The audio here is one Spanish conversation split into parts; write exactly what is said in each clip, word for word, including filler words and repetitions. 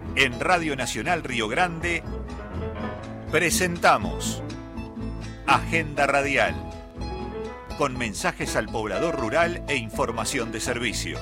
En Radio Nacional Río Grande presentamos Agenda Radial, con mensajes al poblador rural e información de servicio.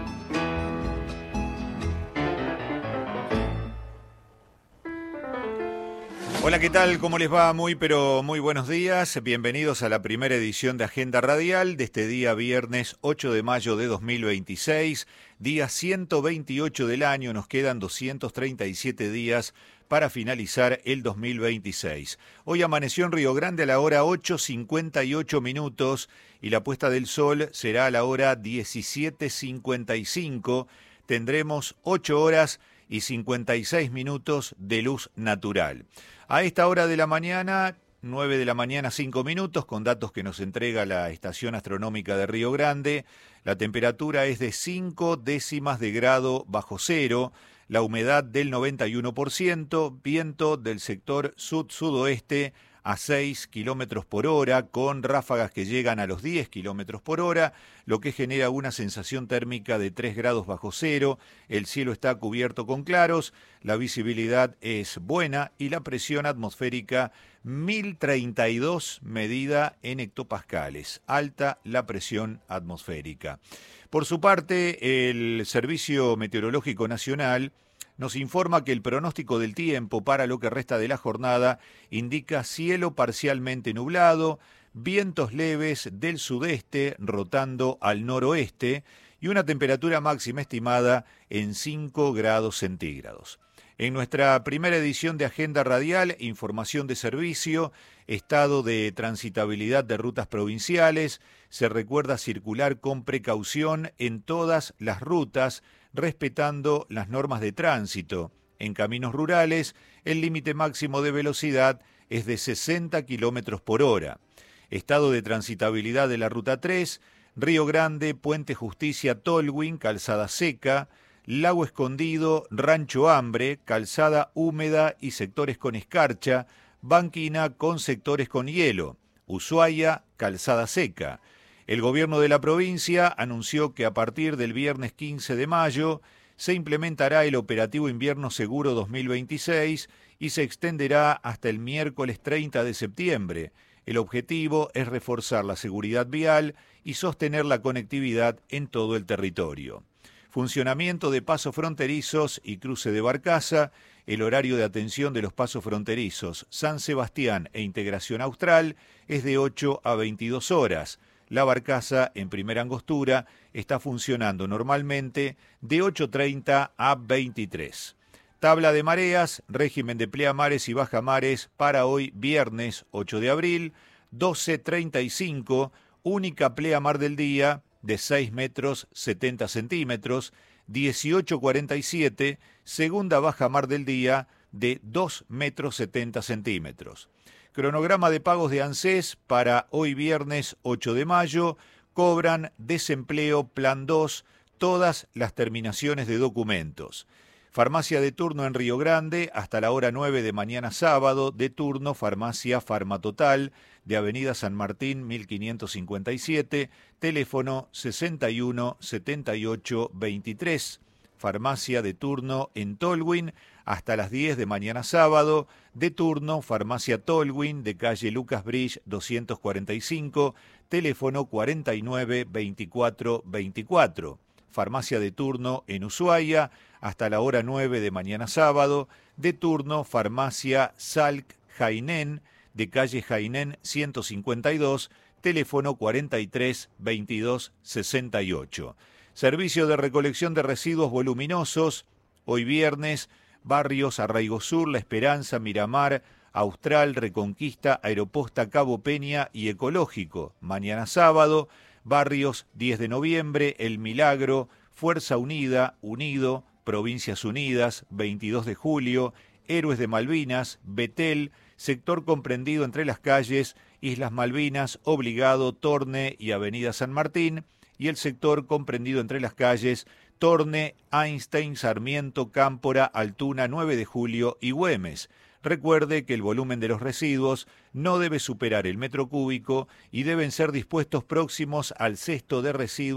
Hola, ¿qué tal? ¿Cómo les va? Muy, pero muy buenos días. Bienvenidos a la primera edición de Agenda Radial de este día viernes ocho de mayo de dos mil veintiséis, día ciento veintiocho del año. Nos quedan doscientos treinta y siete días para finalizar el dos mil veintiséis. Hoy amaneció en Río Grande a la hora ocho cincuenta y ocho minutos y la puesta del sol será a la hora diecisiete cincuenta y cinco. Tendremos ocho horas y cincuenta y seis minutos de luz natural. A esta hora de la mañana, nueve de la mañana, cinco minutos, con datos que nos entrega la Estación Astronómica de Río Grande, la temperatura es de cinco décimas de grado bajo cero, la humedad del noventa y uno por ciento, viento del sector sud-sudoeste a seis kilómetros por hora, con ráfagas que llegan a los diez kilómetros por hora, lo que genera una sensación térmica de tres grados bajo cero. El cielo está cubierto con claros, la visibilidad es buena y la presión atmosférica mil treinta y dos medida en hectopascales. Alta la presión atmosférica. Por su parte, el Servicio Meteorológico Nacional nos informa que el pronóstico del tiempo para lo que resta de la jornada indica cielo parcialmente nublado, vientos leves del sudeste rotando al noroeste y una temperatura máxima estimada en cinco grados centígrados. En nuestra primera edición de Agenda Radial, información de servicio, estado de transitabilidad de rutas provinciales, se recuerda circular con precaución en todas las rutas, respetando las normas de tránsito. En caminos rurales, el límite máximo de velocidad es de sesenta kilómetros por hora. Estado de transitabilidad de la Ruta tres, Río Grande, Puente Justicia, Tolwyn, calzada seca, Lago Escondido, Rancho Hambre, calzada húmeda y sectores con escarcha, Banquina con sectores con hielo, Ushuaia, calzada seca. El gobierno de la provincia anunció que a partir del viernes quince de mayo se implementará el operativo Invierno Seguro dos mil veintiséis y se extenderá hasta el miércoles treinta de septiembre. El objetivo es reforzar la seguridad vial y sostener la conectividad en todo el territorio. Funcionamiento de pasos fronterizos y cruce de Barcaza. El horario de atención de los pasos fronterizos San Sebastián e Integración Austral es de ocho a veintidós horas. La Barcaza, en Primera Angostura, está funcionando normalmente de ocho treinta a veintitrés. Tabla de mareas, régimen de pleamares y bajamares para hoy viernes ocho de abril, doce treinta y cinco, única pleamar del día de seis metros setenta centímetros, dieciocho cuarenta y siete, segunda bajamar del día de dos metros setenta centímetros. Cronograma de pagos de ANSES para hoy viernes ocho de mayo, cobran desempleo Plan dos todas las terminaciones de documentos. Farmacia de turno en Río Grande hasta la hora nueve de mañana sábado, de turno Farmacia Farmatotal de Avenida San Martín mil quinientos cincuenta y siete, teléfono sesenta y uno setenta y ocho veintitrés. Farmacia de turno en Tolwyn hasta las diez de mañana sábado, de turno Farmacia Tolwyn de calle Lucas Bridge doscientos cuarenta y cinco, teléfono cuarenta y nueve veinticuatro veinticuatro. Farmacia de turno en Ushuaia hasta la hora nueve de mañana sábado, de turno Farmacia Salk Jainén de calle Jainén ciento cincuenta y dos, teléfono cuarenta y tres veintidós sesenta y ocho. Servicio de recolección de residuos voluminosos, hoy viernes, barrios Arraigo Sur, La Esperanza, Miramar, Austral, Reconquista, Aeroposta, Cabo Peña y Ecológico. Mañana sábado, barrios diez de noviembre, El Milagro, Fuerza Unida, Unido, Provincias Unidas, veintidós de julio, Héroes de Malvinas, Betel, sector comprendido entre las calles Islas Malvinas, Obligado, Torne y Avenida San Martín, y el sector comprendido entre las calles Torne, Einstein, Sarmiento, Cámpora, Altuna, nueve de julio y Güemes. Recuerde que el volumen de los residuos no debe superar el metro cúbico y deben ser dispuestos próximos al cesto de residuos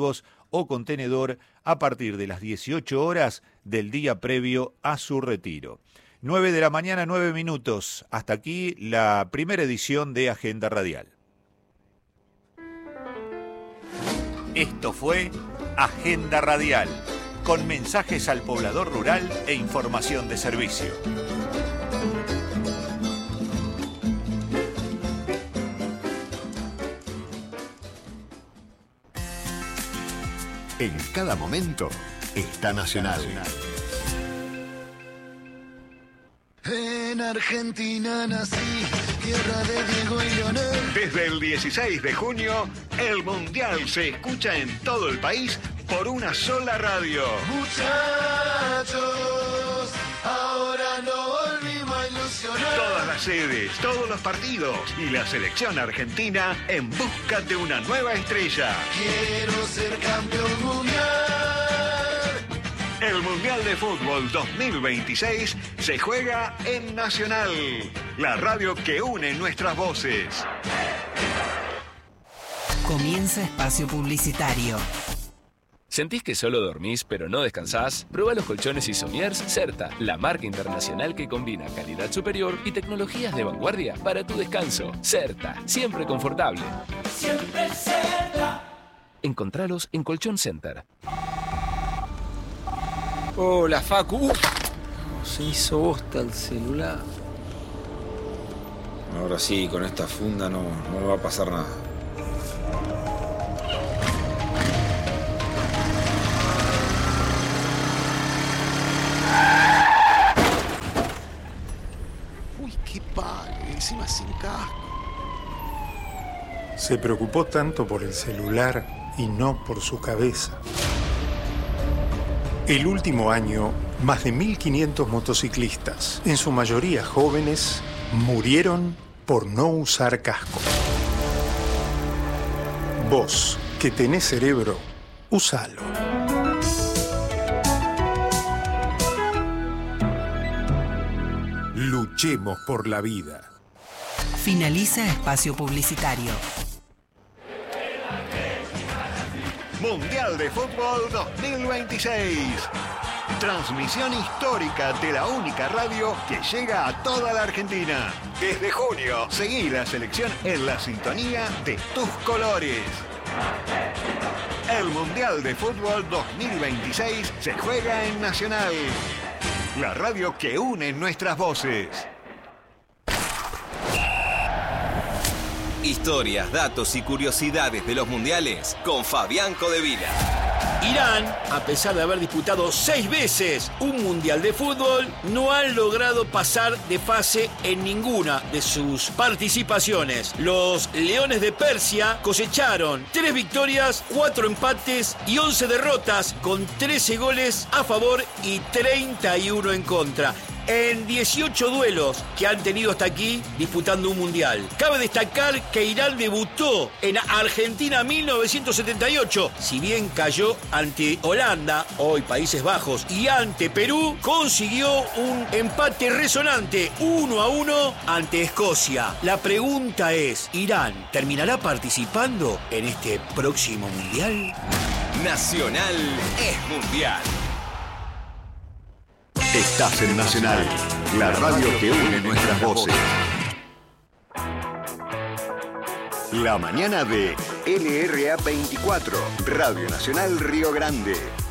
o contenedor a partir de las dieciocho horas del día previo a su retiro. nueve de la mañana, nueve minutos. Hasta aquí la primera edición de Agenda Radial. Esto fue Agenda Radial, con mensajes al poblador rural e información de servicio. En cada momento está Nacional. En Argentina nací, tierra de Diego y Leonel. Desde el dieciséis de junio, el Mundial se escucha en todo el país por una sola radio. Muchachos, ahora no volvimos a ilusionar. Todas las sedes, todos los partidos y la selección argentina en busca de una nueva estrella. Quiero ser campeón mundial. El Mundial de Fútbol dos mil veintiséis se juega en Nacional, la radio que une nuestras voces. Comienza espacio publicitario. ¿Sentís que solo dormís pero no descansás? Prueba los colchones Isomers Certa, la marca internacional que combina calidad superior y tecnologías de vanguardia para tu descanso. Certa, siempre confortable. Siempre Certa. Encontralos en Colchón Center. Hola, Facu. Uh, se hizo bosta el celular. Ahora sí, con esta funda no, no me va a pasar nada. Uy, qué padre, encima sin casco. Se preocupó tanto por el celular y no por su cabeza. El último año, más de mil quinientos motociclistas, en su mayoría jóvenes, murieron por no usar casco. Vos, que tenés cerebro, usalo. Luchemos por la vida. Finaliza espacio publicitario. Mundial de Fútbol dos mil veintiséis. Transmisión histórica de la única radio que llega a toda la Argentina. Desde junio, seguí la selección en la sintonía de tus colores. El Mundial de Fútbol dos mil veintiséis se juega en Nacional, la radio que une nuestras voces. Historias, datos y curiosidades de los mundiales con Fabián Codevila. Irán, a pesar de haber disputado seis veces un mundial de fútbol, no han logrado pasar de fase en ninguna de sus participaciones. Los Leones de Persia cosecharon tres victorias, cuatro empates y once derrotas, con trece goles a favor y treinta y uno en contra, en dieciocho duelos que han tenido hasta aquí disputando un mundial. Cabe destacar que Irán debutó en Argentina mil novecientos setenta y ocho. Si bien cayó ante Holanda, hoy Países Bajos, y ante Perú, consiguió un empate resonante uno a uno ante Escocia. La pregunta es, ¿Irán terminará participando en este próximo mundial? Nacional es mundial. Estás en Nacional, la radio que une nuestras voces. La mañana de L R A veinticuatro, Radio Nacional Río Grande.